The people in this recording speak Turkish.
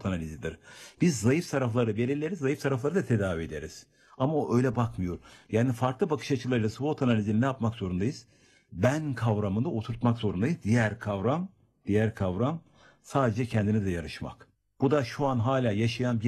SWOT analizidir. Biz zayıf tarafları belirleriz, zayıf tarafları da tedavi ederiz. Ama o öyle bakmıyor. Yani farklı bakış açılarıyla SWOT analizini ne yapmak zorundayız? Ben kavramını oturtmak zorundayız. Diğer kavram sadece kendine de yarışmak. Bu da şu an hala yaşayan bir